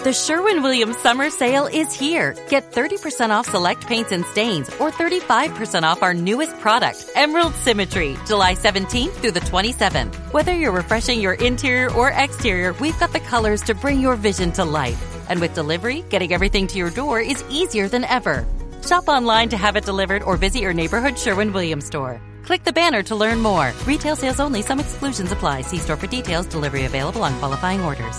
The Sherwin-Williams Summer Sale is here. Get 30% off select paints and stains or 35% off our newest product, Emerald Symmetry, July 17th through the 27th. Whether you're refreshing your interior or exterior, we've got the colors to bring your vision to life. And with delivery, getting everything to your door is easier than ever. Shop online to have it delivered or visit your neighborhood Sherwin-Williams store. Click the banner to learn more. Retail sales only. Some exclusions apply. See store for details. Delivery available on qualifying orders.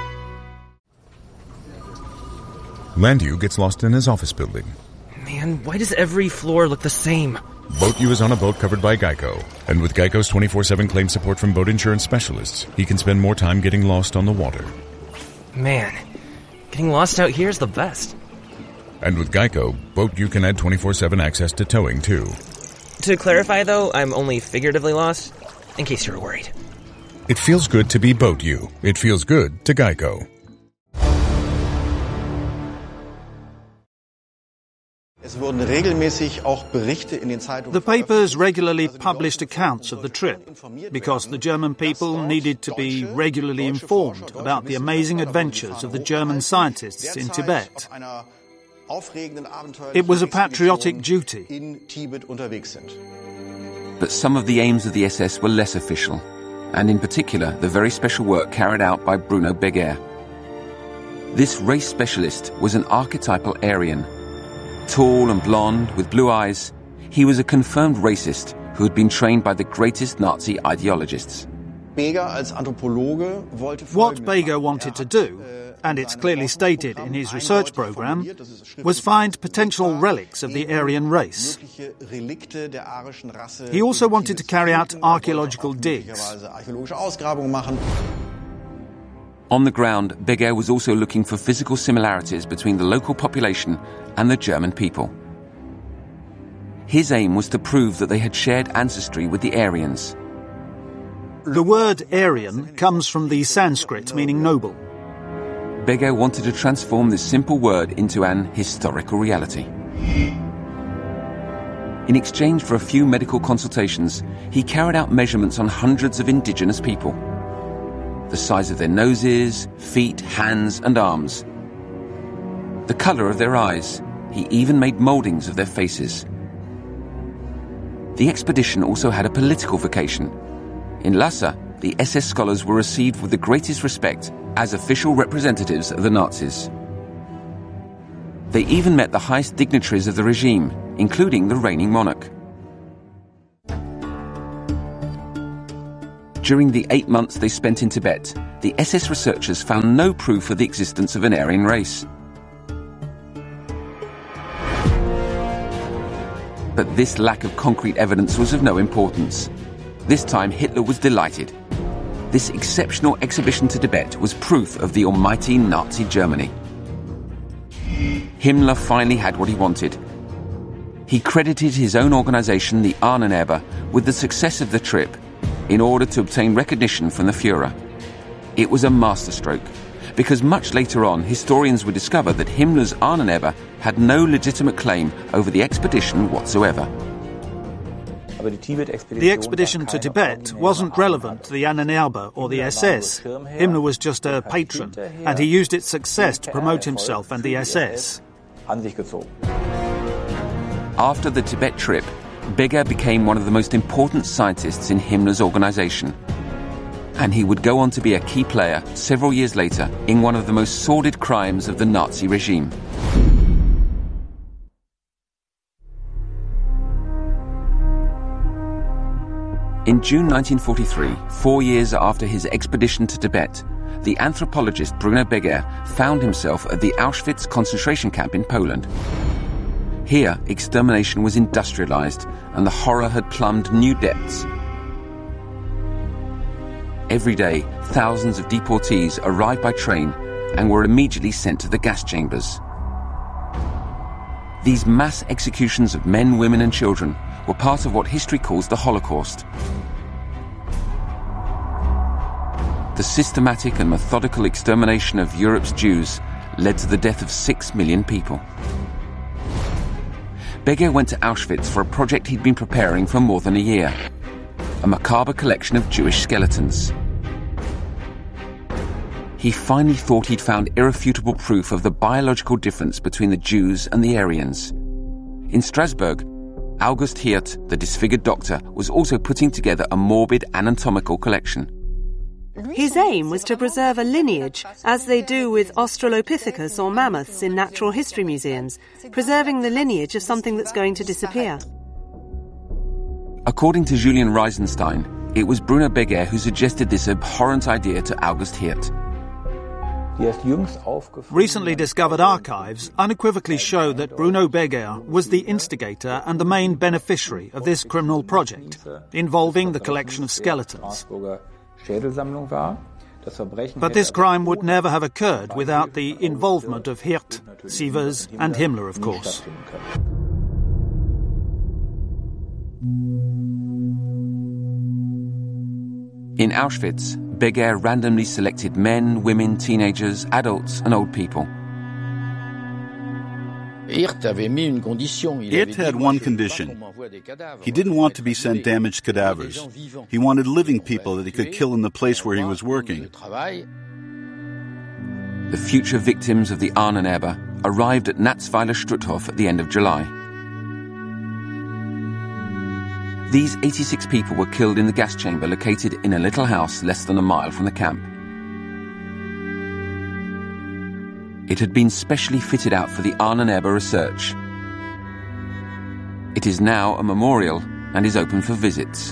Landu gets lost in his office building. Man, why does every floor look the same? Boat U is on a boat covered by Geico. And with Geico's 24/7 claim support from boat insurance specialists, he can spend more time getting lost on the water. Man, getting lost out here is the best. And with Geico, Boat U can add 24/7 access to towing, too. To clarify, though, I'm only figuratively lost, in case you were worried. It feels good to be Boat U. It feels good to Geico. The papers regularly published accounts of the trip because the German people needed to be regularly informed about the amazing adventures of the German scientists in Tibet. It was a patriotic duty. But some of the aims of the SS were less official, and in particular the very special work carried out by Bruno Beguer. This race specialist was an archetypal Aryan. Tall and blonde, with blue eyes, he was a confirmed racist who had been trained by the greatest Nazi ideologists. What Beguer wanted to do, and it's clearly stated in his research program, was find potential relics of the Aryan race. He also wanted to carry out archaeological digs. On the ground, Beguer was also looking for physical similarities between the local population and the German people. His aim was to prove that they had shared ancestry with the Aryans. The word Aryan comes from the Sanskrit meaning noble. Beguer wanted to transform this simple word into an historical reality. In exchange for a few medical consultations, he carried out measurements on hundreds of indigenous people. The size of their noses, feet, hands and arms. The colour of their eyes. He even made mouldings of their faces. The expedition also had a political vocation. In Lhasa, the SS scholars were received with the greatest respect as official representatives of the Nazis. They even met the highest dignitaries of the regime, including the reigning monarch. During the 8 months they spent in Tibet, the SS researchers found no proof of the existence of an Aryan race. But this lack of concrete evidence was of no importance. This time Hitler was delighted. This exceptional exhibition to Tibet was proof of the almighty Nazi Germany. Himmler finally had what he wanted. He credited his own organization, the Ahnenerbe, with the success of the trip in order to obtain recognition from the Führer. It was a masterstroke, because much later on historians would discover that Himmler's Ahnenerbe had no legitimate claim over the expedition whatsoever. The expedition to Tibet wasn't relevant to the Ahnenerbe or the SS. Himmler was just a patron, and he used its success to promote himself and the SS. After the Tibet trip, Beguer became one of the most important scientists in Himmler's organization. And he would go on to be a key player several years later in one of the most sordid crimes of the Nazi regime. In June 1943, 4 years after his expedition to Tibet, the anthropologist Bruno Beguer found himself at the Auschwitz concentration camp in Poland. Here, extermination was industrialized and the horror had plumbed new depths. Every day, thousands of deportees arrived by train and were immediately sent to the gas chambers. These mass executions of men, women and children were part of what history calls the Holocaust. The systematic and methodical extermination of Europe's Jews led to the death of 6 million people. Beguer went to Auschwitz for a project he'd been preparing for more than a year, a macabre collection of Jewish skeletons. he finally thought he'd found irrefutable proof of the biological difference between the Jews and the Aryans. In Strasbourg, August Hirt, the disfigured doctor, was also putting together a morbid anatomical collection. His aim was to preserve a lineage, as they do with Australopithecus or mammoths in natural history museums, preserving the lineage of something that's going to disappear. According to Julian Reisenstein, it was Bruno Beguer who suggested this abhorrent idea to August Hirt. Recently discovered archives unequivocally show that Bruno Beguer was the instigator and the main beneficiary of this criminal project, involving the collection of skeletons. But this crime would never have occurred without the involvement of Hirt, Sievers and Himmler, of course. In Auschwitz, Beguer randomly selected men, women, teenagers, adults and old people. Hirt had one condition. He didn't want to be sent damaged cadavers. He wanted living people that he could kill in the place where he was working. The future victims of the Ahnenerbe arrived at Natzweiler Struthof at the end of July. These 86 people were killed in the gas chamber located in a little house less than a mile from the camp. It had been specially fitted out for the Ahnenerbe research. It is now a memorial and is open for visits.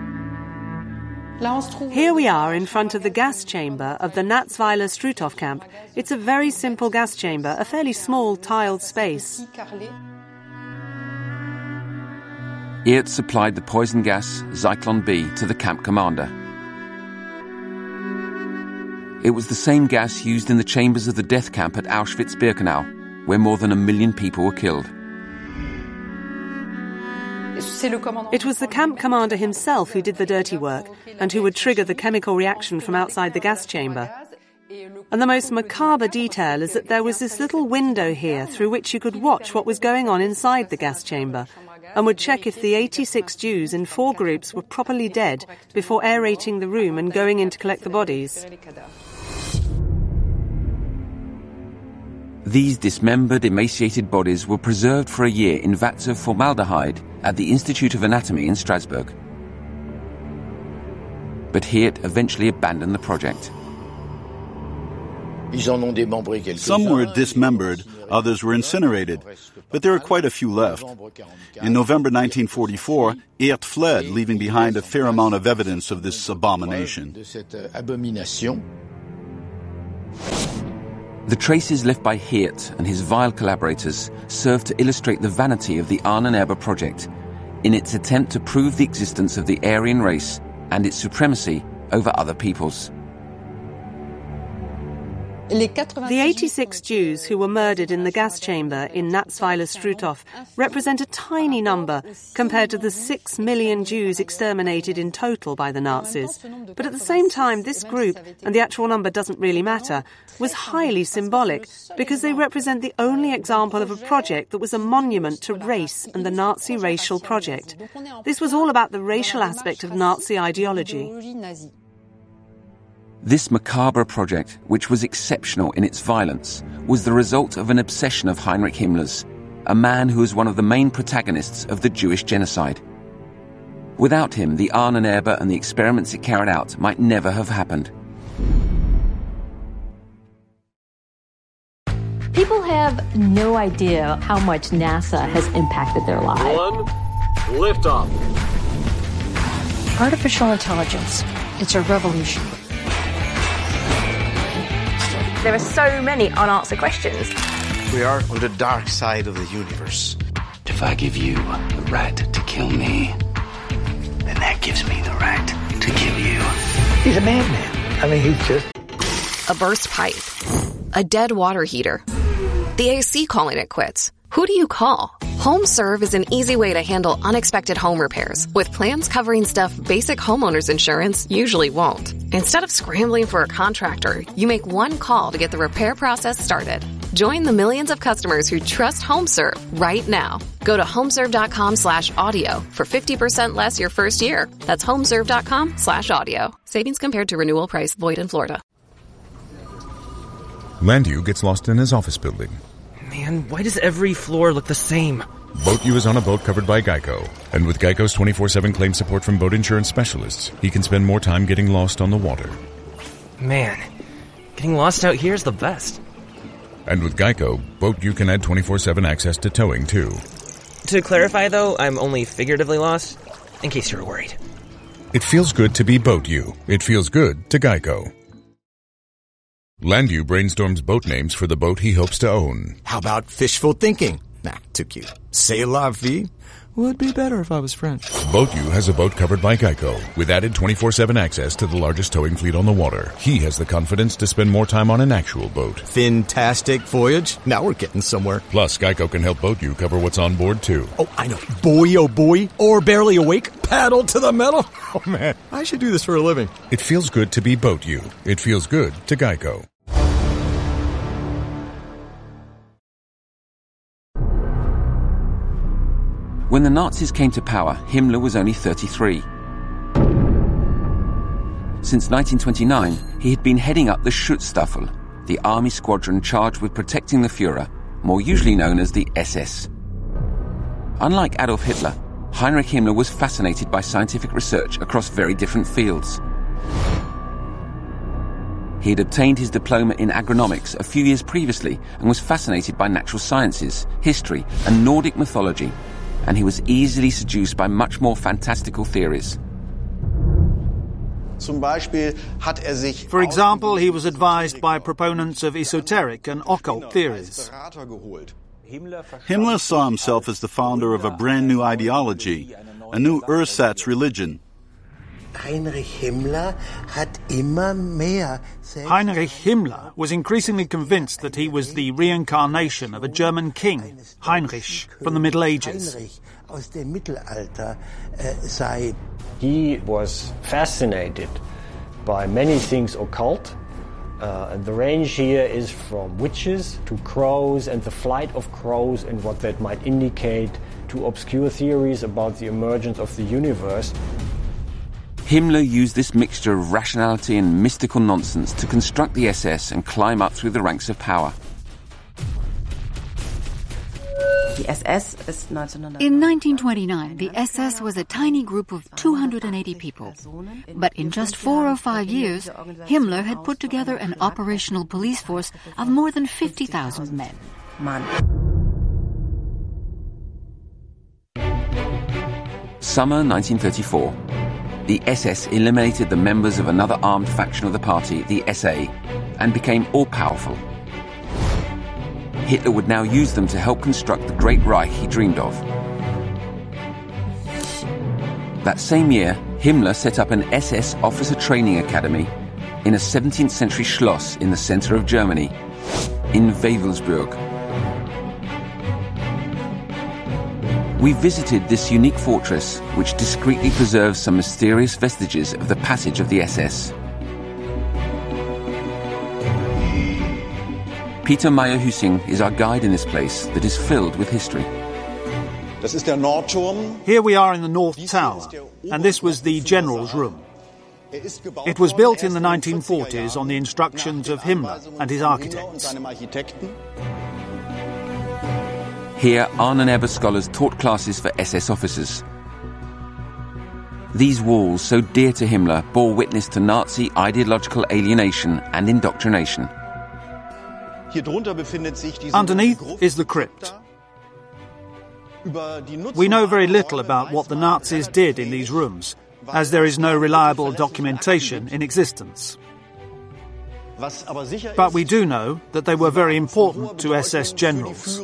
Here we are in front of the gas chamber of the Natzweiler Struthof camp. It's a very simple gas chamber, a fairly small tiled space. Hirt supplied the poison gas, Zyklon B, to the camp commander. It was the same gas used in the chambers of the death camp at Auschwitz-Birkenau, where more than 1 million people were killed. It was the camp commander himself who did the dirty work and who would trigger the chemical reaction from outside the gas chamber. And the most macabre detail is that there was this little window here through which you could watch what was going on inside the gas chamber and would check if the 86 Jews in 4 groups were properly dead before aerating the room and going in to collect the bodies. These dismembered, emaciated bodies were preserved for a year in vats of formaldehyde at the Institute of Anatomy in Strasbourg. But Hirt eventually abandoned the project. Some were dismembered, others were incinerated, but there are quite a few left. In November 1944, Hirt fled, leaving behind a fair amount of evidence of this abomination. The traces left by Hirt and his vile collaborators serve to illustrate the vanity of the Ahnenerbe project in its attempt to prove the existence of the Aryan race and its supremacy over other peoples. The 86 Jews who were murdered in the gas chamber in Natzweiler Struthof represent a tiny number compared to the 6 million Jews exterminated in total by the Nazis. But at the same time, this group, and the actual number doesn't really matter, was highly symbolic because they represent the only example of a project that was a monument to race and the Nazi racial project. This was all about the racial aspect of Nazi ideology. This macabre project, which was exceptional in its violence, was the result of an obsession of Heinrich Himmler's, a man who was one of the main protagonists of the Jewish genocide. Without him, the Ahnenerbe and the experiments it carried out might never have happened. People have no idea how much NASA has impacted their lives. 1, liftoff. Artificial intelligence. It's a revolution. There are so many unanswered questions. We are on the dark side of the universe. If I give you the right to kill me, then that gives me the right to kill you. He's a madman. I mean, he's just... A burst pipe. A dead water heater. The AC calling it quits. Who do you call? HomeServe is an easy way to handle unexpected home repairs with plans covering stuff basic homeowners insurance usually won't. Instead of scrambling for a contractor, you make one call to get the repair process started. Join the millions of customers who trust HomeServe right now. Go to homeserve.com/audio for 50% less your first year. That's homeserve.com/audio. Savings compared to renewal price void in Florida. Landu gets lost in his office building. Man, why does every floor look the same? Boat U is on a boat covered by Geico. And with Geico's 24/7 claim support from boat insurance specialists, he can spend more time getting lost on the water. Man, getting lost out here is the best. And with Geico, Boat U can add 24/7 access to towing, too. To clarify, though, I'm only figuratively lost, in case you're worried. It feels good to be Boat U. It feels good to Geico. Landu brainstorms boat names for the boat he hopes to own. How about fishful thinking? Nah, too cute. C'est la vie? Would be better if I was French. Boat U has a boat covered by Geico, with added 24/7 access to the largest towing fleet on the water. He has the confidence to spend more time on an actual boat. Fantastic voyage. Now we're getting somewhere. Plus, Geico can help Boat U cover what's on board, too. Oh, I know. Boy, oh boy. Or barely awake. Paddle to the metal. Oh, man. I should do this for a living. It feels good to be Boat U. It feels good to Geico. When the Nazis came to power, Himmler was only 33. Since 1929, he had been heading up the Schutzstaffel, the army squadron charged with protecting the Führer, more usually known as the SS. Unlike Adolf Hitler, Heinrich Himmler was fascinated by scientific research across very different fields. He had obtained his diploma in agronomics a few years previously and was fascinated by natural sciences, history, and Nordic mythology. And he was easily seduced by much more fantastical theories. For example, he was advised by proponents of esoteric and occult theories. Himmler saw himself as the founder of a brand new ideology, a new ersatz religion. Heinrich Himmler was increasingly convinced that he was the reincarnation of a German king, Heinrich, from the Middle Ages. He was fascinated by many things occult. And the range here is from witches to crows and the flight of crows and what that might indicate, to obscure theories about the emergence of the universe. Himmler used this mixture of rationality and mystical nonsense to construct the SS and climb up through the ranks of power. In 1929, the SS was a tiny group of 280 people. But in just 4 or 5 years, Himmler had put together an operational police force of more than 50,000 men. Summer 1934. The SS eliminated the members of another armed faction of the party, the SA, and became all-powerful. Hitler would now use them to help construct the Great Reich he dreamed of. That same year, Himmler set up an SS officer training academy in a 17th century Schloss in the center of Germany, in Wewelsburg. We visited this unique fortress, which discreetly preserves some mysterious vestiges of the passage of the SS. Peter Meyer-Hüssing is our guide in this place that is filled with history. Here we are in the North Tower, and this was the General's Room. It was built in the 1940s on the instructions of Himmler and his architects. Here, Ahnenerbe scholars taught classes for SS officers. These walls, so dear to Himmler, bore witness to Nazi ideological alienation and indoctrination. Underneath is the crypt. We know very little about what the Nazis did in these rooms, as there is no reliable documentation in existence. But we do know that they were very important to SS generals.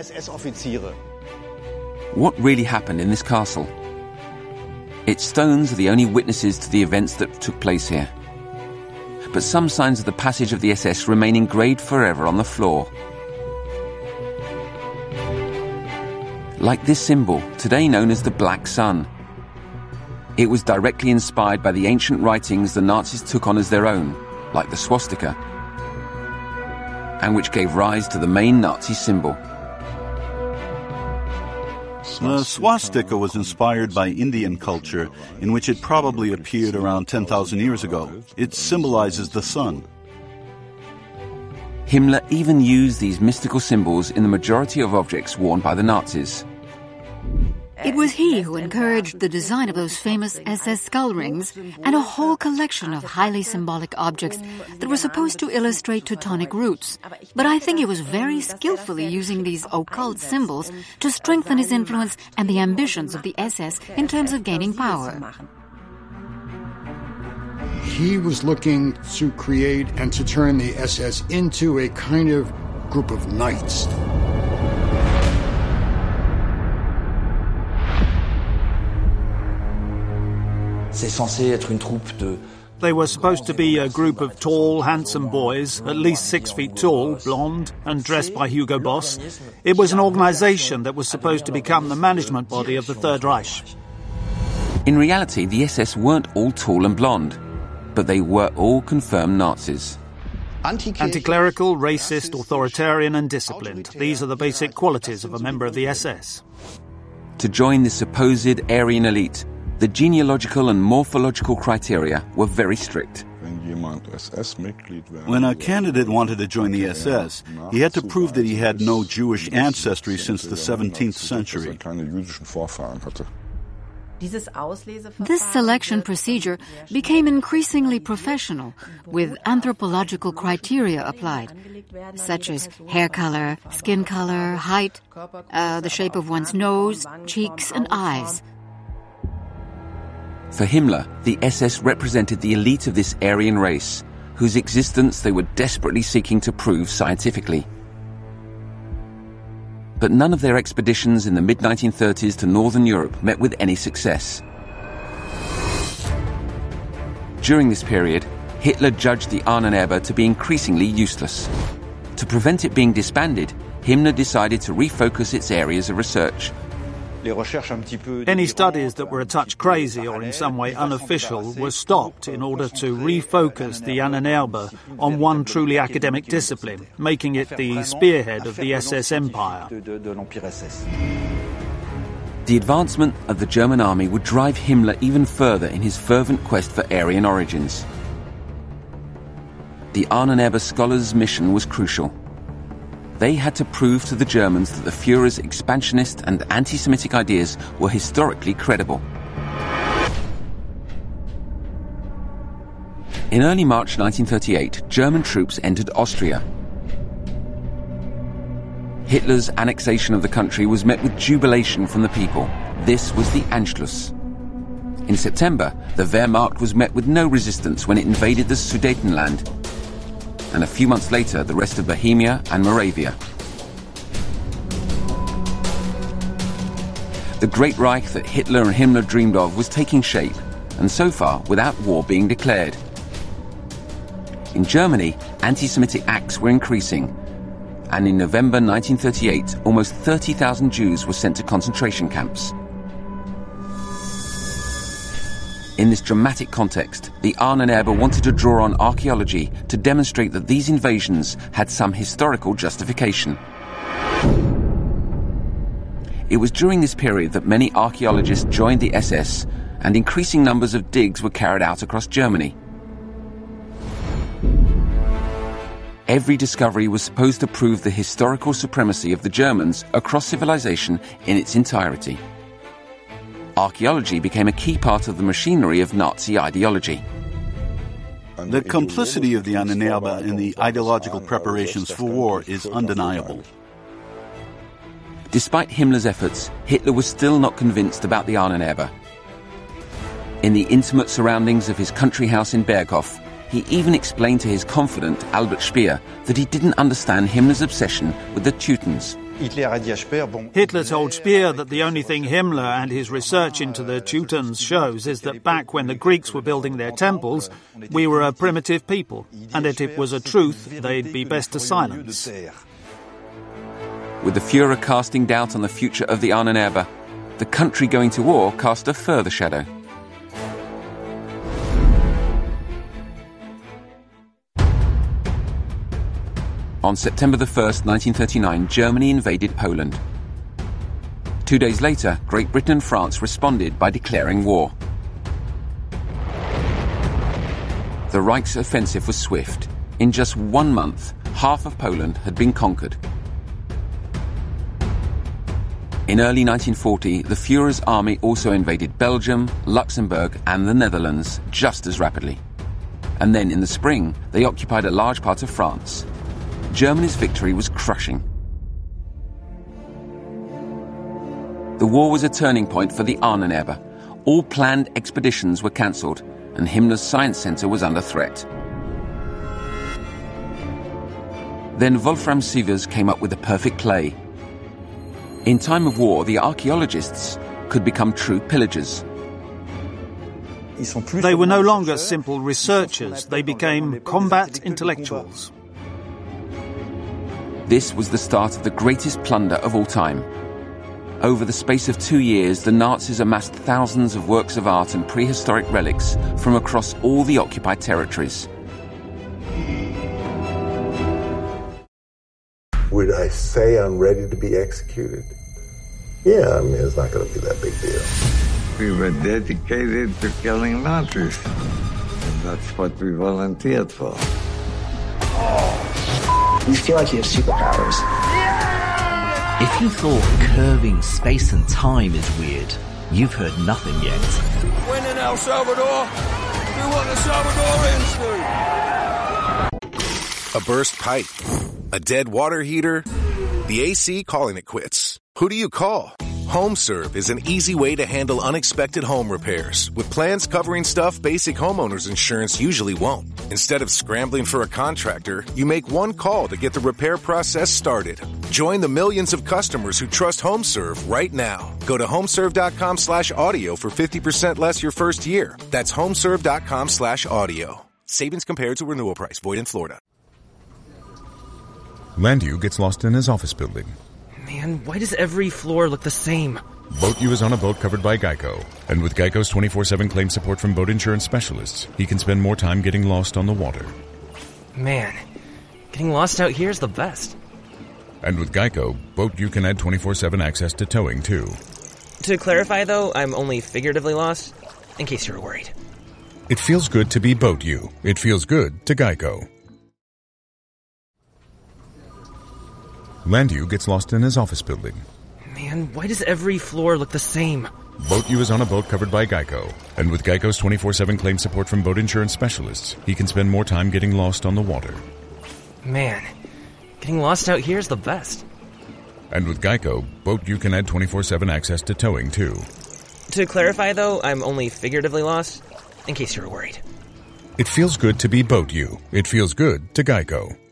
What really happened in this castle? Its stones are the only witnesses to the events that took place here. But some signs of the passage of the SS remain engraved forever on the floor. Like this symbol, today known as the Black Sun. It was directly inspired by the ancient writings the Nazis took on as their own, like the swastika, and which gave rise to the main Nazi symbol. The swastika was inspired by Indian culture, in which it probably appeared around 10,000 years ago. It symbolizes the sun. Himmler even used these mystical symbols in the majority of objects worn by the Nazis. It was he who encouraged the design of those famous SS skull rings and a whole collection of highly symbolic objects that were supposed to illustrate Teutonic roots. But I think he was very skillfully using these occult symbols to strengthen his influence and the ambitions of the SS in terms of gaining power. He was looking to create and to turn the SS into a kind of group of knights. They were supposed to be a group of tall, handsome boys, at least 6 feet tall, blonde, and dressed by Hugo Boss. It was an organization that was supposed to become the management body of the Third Reich. In reality, the SS weren't all tall and blonde, but they were all confirmed Nazis. Anti-clerical, racist, authoritarian and disciplined. These are the basic qualities of a member of the SS. To join the supposed Aryan elite, the genealogical and morphological criteria were very strict. When a candidate wanted to join the SS, he had to prove that he had no Jewish ancestry since the 17th century. This selection procedure became increasingly professional, with anthropological criteria applied, such as hair color, skin color, height, the shape of one's nose, cheeks, and eyes. For Himmler, the SS represented the elite of this Aryan race, whose existence they were desperately seeking to prove scientifically. But none of their expeditions in the mid-1930s to Northern Europe met with any success. During this period, Hitler judged the Ahnenerbe to be increasingly useless. To prevent it being disbanded, Himmler decided to refocus its areas of research. Any studies that were a touch crazy or in some way unofficial were stopped in order to refocus the Ahnenerbe on one truly academic discipline, making it the spearhead of the SS empire. The advancement of the German army would drive Himmler even further in his fervent quest for Aryan origins. The Ahnenerbe scholars' mission was crucial. They had to prove to the Germans that the Führer's expansionist and anti-Semitic ideas were historically credible. In early March 1938, German troops entered Austria. Hitler's annexation of the country was met with jubilation from the people. This was the Anschluss. In September, the Wehrmacht was met with no resistance when it invaded the Sudetenland, and a few months later the rest of Bohemia and Moravia. The Great Reich that Hitler and Himmler dreamed of was taking shape, and so far without war being declared. In Germany, anti-Semitic acts were increasing, and in November 1938 almost 30,000 Jews were sent to concentration camps. In this dramatic context, the Ahnenerbe wanted to draw on archaeology to demonstrate that these invasions had some historical justification. It was during this period that many archaeologists joined the SS, and increasing numbers of digs were carried out across Germany. Every discovery was supposed to prove the historical supremacy of the Germans across civilization in its entirety. Archaeology became a key part of the machinery of Nazi ideology. The complicity of the Ahnenerbe in the ideological preparations for war is undeniable. Despite Himmler's efforts, Hitler was still not convinced about the Ahnenerbe. In the intimate surroundings of his country house in Berghof, he even explained to his confidant Albert Speer that he didn't understand Himmler's obsession with the Teutons. Hitler told Speer that the only thing Himmler and his research into the Teutons shows is that back when the Greeks were building their temples, we were a primitive people, and that if it was a truth, they'd be best to silence. With the Führer casting doubt on the future of the Ahnenerbe, the country going to war cast a further shadow. On September 1st, 1939, Germany invaded Poland. 2 days later, Great Britain and France responded by declaring war. The Reich's offensive was swift. In just 1 month, half of Poland had been conquered. In early 1940, the Führer's army also invaded Belgium, Luxembourg and the Netherlands just as rapidly. And then in the spring, they occupied a large part of France. Germany's victory was crushing. The war was a turning point for the Ahnenerbe. All planned expeditions were cancelled, and Himmler's science centre was under threat. Then Wolfram Sievers came up with the perfect play. In time of war, the archaeologists could become true pillagers. They were no longer simple researchers, they became combat intellectuals. This was the start of the greatest plunder of all time. Over the space of 2 years, the Nazis amassed thousands of works of art and prehistoric relics from across all the occupied territories. Would I say I'm ready to be executed? Yeah, I mean, it's not going to be that big deal. We were dedicated to killing Nazis, and that's what we volunteered for. You feel like you have superpowers. If you thought curving space and time is weird, you've heard nothing yet. When in El Salvador, do what the Salvadorians do. A burst pipe, a dead water heater, the AC calling it quits. Who do you call? HomeServe is an easy way to handle unexpected home repairs with plans covering stuff basic homeowners insurance usually won't. Instead of scrambling for a contractor, you make one call to get the repair process started. Join the millions of customers who trust HomeServe right now. Go to homeserve.com/audio for 50% less your first year. That's homeserve.com/audio. Savings compared to renewal price. Void in Florida. Landew gets lost in his office building. Man, why does every floor look the same? Boat U is on a boat covered by Geico. And with Geico's 24/7 claim support from boat insurance specialists, he can spend more time getting lost on the water. Man, getting lost out here is the best. And with Geico, Boat U can add 24/7 access to towing, too. To clarify, though, I'm only figuratively lost, in case you're worried. It feels good to be Boat U. It feels good to Geico. Landew gets lost in his office building. Man, why does every floor look the same? Boat U is on a boat covered by Geico. And with Geico's 24/7 claim support from boat insurance specialists, he can spend more time getting lost on the water. Man, getting lost out here is the best. And with Geico, Boat U can add 24/7 access to towing, too. To clarify, though, I'm only figuratively lost, in case you're worried. It feels good to be Boat U. It feels good to Geico.